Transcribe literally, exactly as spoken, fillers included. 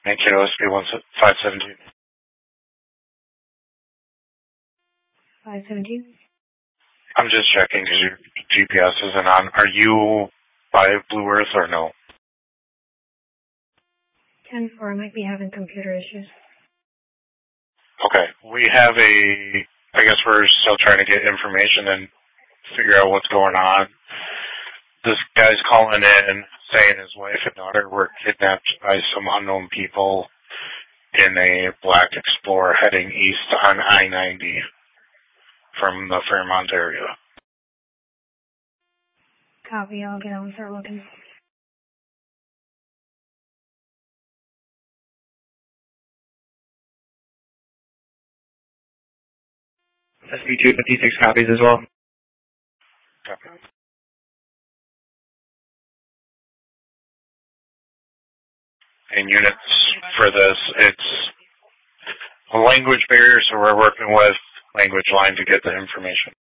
Thank you, O S P one five seventeen. five seventeen? I'm just checking because your G P S isn't on. Are you by Blue Earth or no? ten four, I might be having computer issues. Okay. We have a, I guess we're still trying to get information and figure out what's going on. This guy's calling in saying his wife and daughter were kidnapped by some unknown people in a black Explorer heading east on I ninety from the Fairmont area. Copy, I'll get out and start looking. S P two fifty-six copies as well. Copy. And units for this, it's a language barrier, so we're working with Language Line to get the information.